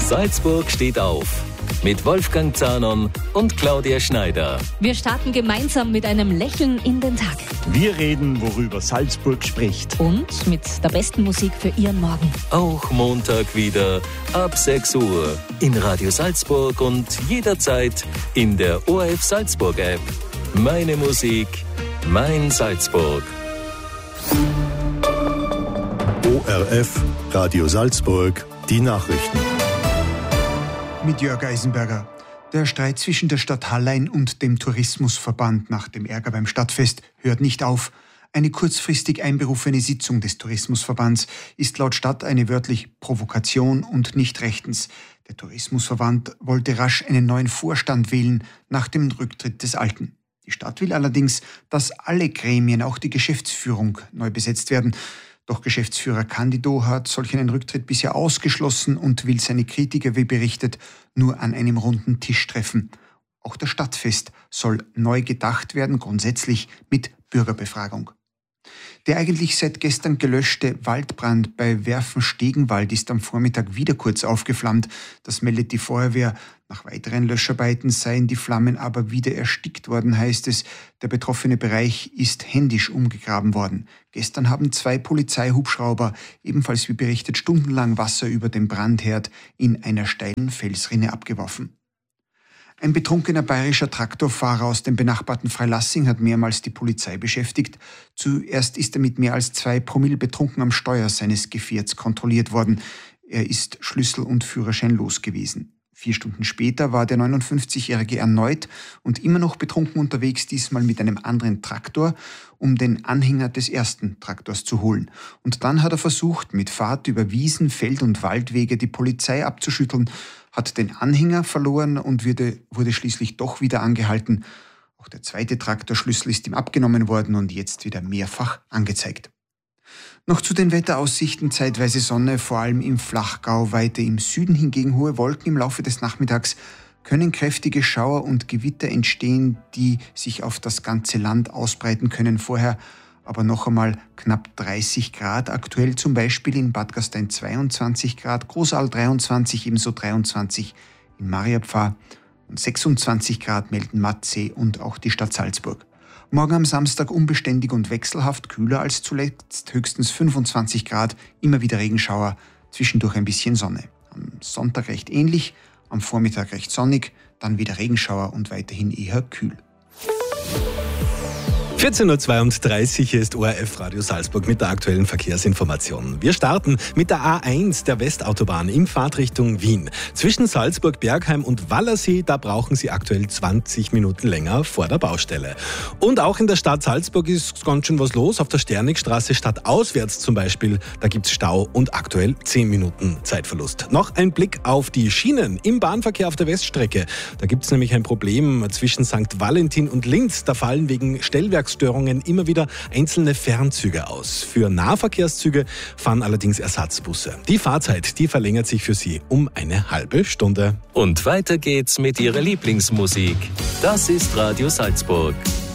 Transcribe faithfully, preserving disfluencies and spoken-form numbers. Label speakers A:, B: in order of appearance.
A: Salzburg steht auf. Mit Wolfgang Zahnon und Claudia Schneider.
B: Wir starten gemeinsam mit einem Lächeln in den Tag.
C: Wir reden, worüber Salzburg spricht.
B: Und mit der besten Musik für Ihren Morgen.
A: Auch Montag wieder ab sechs Uhr in Radio Salzburg und jederzeit in der O R F Salzburg App. Meine Musik, mein Salzburg.
D: O R F, Radio Salzburg, die Nachrichten.
E: Mit Jörg Eisenberger. Der Streit zwischen der Stadt Hallein und dem Tourismusverband nach dem Ärger beim Stadtfest hört nicht auf. Eine kurzfristig einberufene Sitzung des Tourismusverbands ist laut Stadt eine wörtlich Provokation und nicht rechtens. Der Tourismusverband wollte rasch einen neuen Vorstand wählen nach dem Rücktritt des alten. Die Stadt will allerdings, dass alle Gremien, auch die Geschäftsführung, neu besetzt werden. Doch Geschäftsführer Candido hat solch einen Rücktritt bisher ausgeschlossen und will seine Kritiker, wie berichtet, nur an einem runden Tisch treffen. Auch das Stadtfest soll neu gedacht werden, grundsätzlich mit Bürgerbefragung. Der eigentlich seit gestern gelöschte Waldbrand bei Werfen-Stegenwald ist am Vormittag wieder kurz aufgeflammt. Das meldet die Feuerwehr. Nach weiteren Löscharbeiten seien die Flammen aber wieder erstickt worden, heißt es. Der betroffene Bereich ist händisch umgegraben worden. Gestern haben zwei Polizeihubschrauber, ebenfalls wie berichtet, stundenlang Wasser über den Brandherd in einer steilen Felsrinne abgeworfen. Ein betrunkener bayerischer Traktorfahrer aus dem benachbarten Freilassing hat mehrmals die Polizei beschäftigt. Zuerst ist er mit mehr als zwei Promille betrunken am Steuer seines Gefährts kontrolliert worden. Er ist Schlüssel und Führerschein los gewesen. Vier Stunden später war der neunundfünfzigjährige erneut und immer noch betrunken unterwegs, diesmal mit einem anderen Traktor, um den Anhänger des ersten Traktors zu holen. Und dann hat er versucht, mit Fahrt über Wiesen, Feld- und Waldwege die Polizei abzuschütteln, hat den Anhänger verloren und wurde, wurde schließlich doch wieder angehalten. Auch der zweite Traktorschlüssel ist ihm abgenommen worden und jetzt wieder mehrfach angezeigt. Noch zu den Wetteraussichten: zeitweise Sonne, vor allem im Flachgau, weiter im Süden hingegen hohe Wolken. Im Laufe des Nachmittags können kräftige Schauer und Gewitter entstehen, die sich auf das ganze Land ausbreiten können. Vorher aber noch einmal knapp dreißig Grad. Aktuell zum Beispiel in Bad Gastein zweiundzwanzig Grad, Großaal dreiundzwanzig, ebenso dreiundzwanzig in Mariapfarr und sechsundzwanzig Grad melden Mattsee und auch die Stadt Salzburg. Morgen am Samstag unbeständig und wechselhaft, kühler als zuletzt, höchstens fünfundzwanzig Grad, immer wieder Regenschauer, zwischendurch ein bisschen Sonne. Am Sonntag recht ähnlich, am Vormittag recht sonnig, dann wieder Regenschauer und weiterhin eher kühl.
F: vierzehn Uhr zweiunddreißig, hier ist O R F Radio Salzburg mit der aktuellen Verkehrsinformation. Wir starten mit der A eins der Westautobahn in Fahrtrichtung Wien. Zwischen Salzburg, Bergheim und Wallersee, da brauchen Sie aktuell zwanzig Minuten länger vor der Baustelle. Und auch in der Stadt Salzburg ist ganz schön was los. Auf der Sternigstraße stadtauswärts zum Beispiel, da gibt es Stau und aktuell zehn Minuten Zeitverlust. Noch ein Blick auf die Schienen im Bahnverkehr auf der Weststrecke. Da gibt es nämlich ein Problem zwischen Sankt Valentin und Linz. Da fallen wegen Stellwerks Störungen immer wieder einzelne Fernzüge aus. Für Nahverkehrszüge fahren allerdings Ersatzbusse. Die Fahrzeit, die verlängert sich für Sie um eine halbe Stunde.
A: Und weiter geht's mit Ihrer Lieblingsmusik. Das ist Radio Salzburg.